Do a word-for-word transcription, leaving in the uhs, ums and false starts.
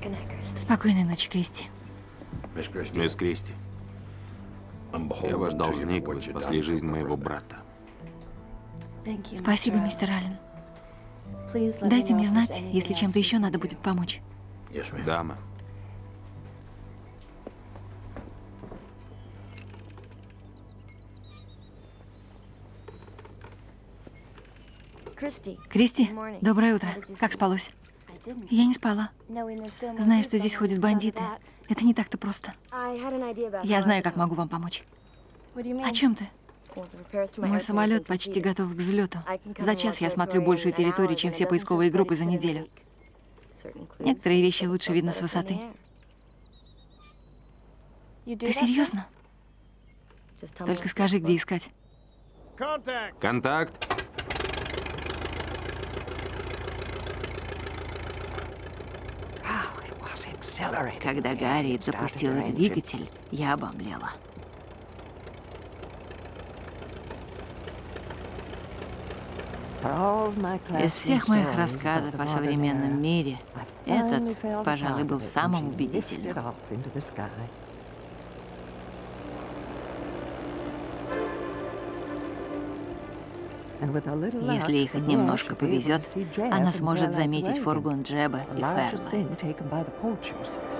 Спокойной ночи, Кристи. Мисс Кристи, я ваш должник, вы спасли жизнь моего брата. Спасибо, мистер Аллен. Дайте мне знать, если чем-то еще надо будет помочь. Да, мэм. Кристи, доброе утро. Как спалось? Я не спала. Знаю, что здесь ходят бандиты. Это не так-то просто. Я знаю, как могу вам помочь. О чем ты? Мой самолет почти готов к взлету. За час я смотрю большую территорию, чем все поисковые группы за неделю. Некоторые вещи лучше видно с высоты. Ты серьезно? Только скажи, где искать. Контакт. Когда Гарри запустила двигатель, я обомлела. Из всех моих рассказов о современном мире, этот, пожалуй, был самым убедительным. Если ей хоть немножко повезет, она сможет заметить фургон Джеба и Фэрлайт.